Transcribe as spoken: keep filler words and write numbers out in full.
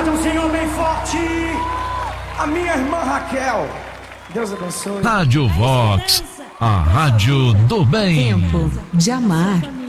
Bata um Senhor bem forte. A minha irmã Raquel. Deus abençoe. Rádio Vox, a rádio do bem. Tempo de amar.